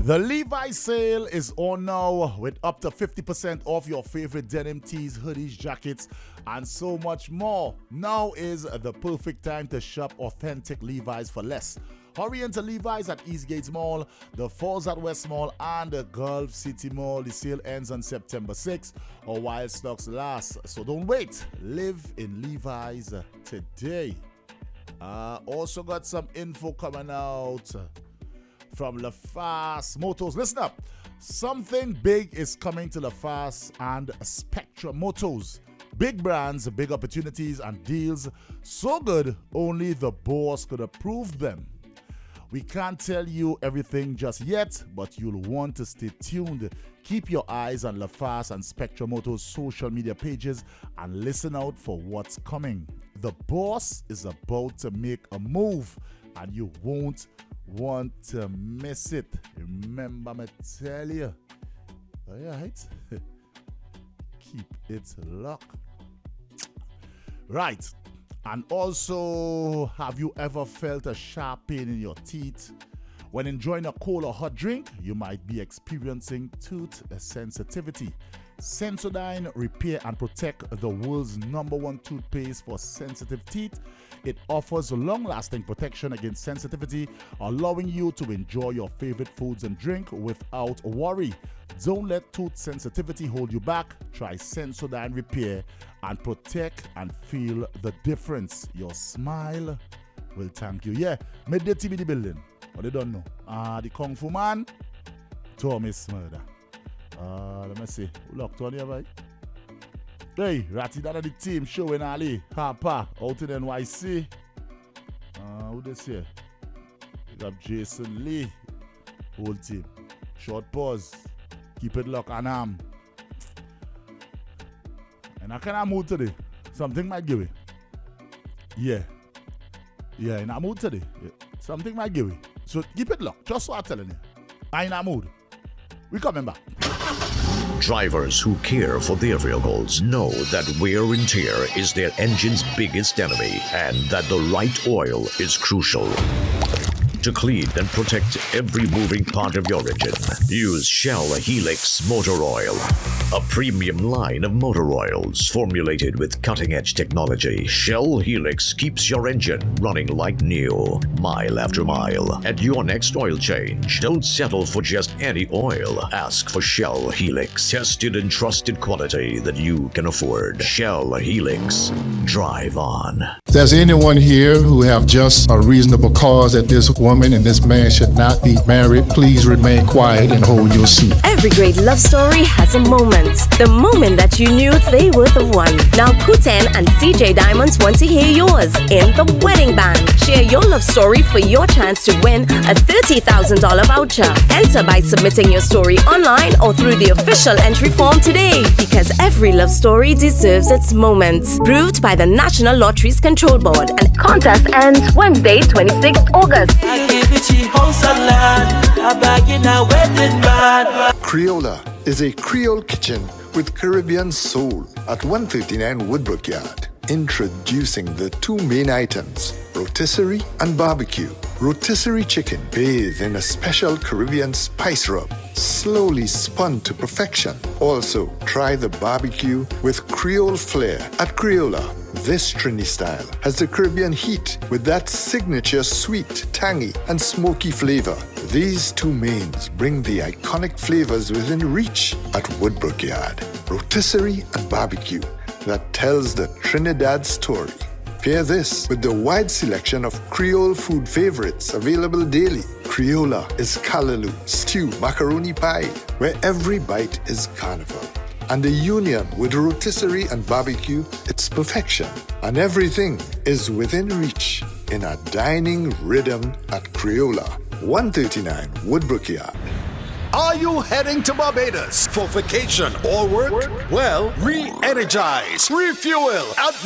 The Levi's sale is on now with up to 50% off your favorite denim tees, hoodies, jackets, and so much more. Now is the perfect time to shop authentic Levi's for less. Hurry into Levi's at Eastgate Mall, the Falls at West Mall, and the Gulf City Mall. The sale ends on September 6th or while stocks last. So don't wait. Live in Levi's today. Also got some info coming out from LaFast Motors. Listen up. Something big is coming to LaFast and Spectrum Motors. Big brands, big opportunities, and deals so good only the boss could approve them. We can't tell you everything just yet, but you'll want to stay tuned. Keep your eyes on LaFast and Spectrum Motors' social media pages and listen out for what's coming. The boss is about to make a move, and you won't want to miss it. Remember me tell you. Alright. Keep it locked. Right. And also, have you ever felt a sharp pain in your teeth? When enjoying a cold or hot drink, you might be experiencing tooth sensitivity. Sensodyne Repair and Protect, the world's #1 toothpaste for sensitive teeth. It offers long-lasting protection against sensitivity, allowing you to enjoy your favorite foods and drink without worry. Don't let tooth sensitivity hold you back. Try Sensodyne Repair and Protect and feel the difference. Your smile will thank you. Yeah, Midday TV the building. But they don't know. The Kung Fu man, Thomas Murder. Let me see. Who locked on here, boy? Hey, Ratty, that the team showing Ali. Harper, out in NYC. Who this here? We got Jason Lee. Whole team. Short pause. Keep it locked and And I can't move today. Something might give it. Yeah, in a mood today. Yeah. Something might give it. So keep it locked. Just what I'm telling you. I in a mood. We coming back. Drivers who care for their vehicles know that wear and tear is their engine's biggest enemy and that the right oil is crucial. To clean and protect every moving part of your engine, use Shell Helix Motor Oil, a premium line of motor oils formulated with cutting-edge technology. Shell Helix keeps your engine running like new, mile after mile. At your next oil change, don't settle for just any oil. Ask for Shell Helix, tested and trusted quality that you can afford. Shell Helix. Drive on. If there's anyone here who have just a reasonable cause that this woman and this man should not be married, please remain quiet and hold your seat. Every great love story has a moment. The moment that you knew they were the one. Now Kuten and CJ Diamonds want to hear yours in The Wedding Band. Share your love story for your chance to win a $30,000 voucher. Enter by submitting your story online or through the official entry form today. Because every love story deserves its moment. Proved by the National Lotteries Control Board. And contest ends Wednesday, 26th August. Creola is a Creole kitchen with Caribbean soul at 139 Woodbrook Yard. Introducing the two main items, rotisserie and barbecue. Rotisserie chicken bathed in a special Caribbean spice rub, slowly spun to perfection. Also, try the barbecue with Creole flair at Creola. This Trini style has the Caribbean heat with that signature sweet, tangy, and smoky flavor. These two mains bring the iconic flavors within reach at Woodbrook Yard. Rotisserie and barbecue that tells the Trinidad story. Pair this with the wide selection of Creole food favorites available daily. Creola is callaloo, stew, macaroni pie, where every bite is carnival. And the union with rotisserie and barbecue, it's perfection. And everything is within reach in a dining rhythm at Creola, 139 Woodbrook Yard. Are you heading to Barbados for vacation or work? Well, re-energize, refuel at